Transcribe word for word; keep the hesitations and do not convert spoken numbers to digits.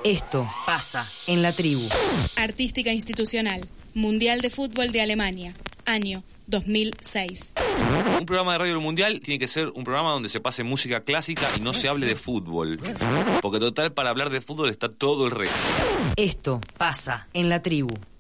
Esto pasa en la tribu. Artística institucional. Mundial de Fútbol de Alemania. Año dos mil seis. Un programa de radio del Mundial tiene que ser un programa donde se pase música clásica y no se hable de fútbol. Porque total, para hablar de fútbol está todo el resto. Esto pasa en la tribu.